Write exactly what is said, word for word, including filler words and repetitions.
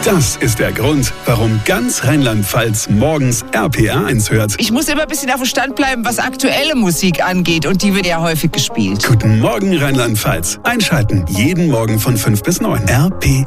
Das ist der Grund, warum ganz Rheinland-Pfalz morgens R P R eins hört. Ich muss immer ein bisschen auf dem Stand bleiben, was aktuelle Musik angeht. Und die wird ja häufig gespielt. Guten Morgen Rheinland-Pfalz. Einschalten jeden Morgen von fünf bis neun. R P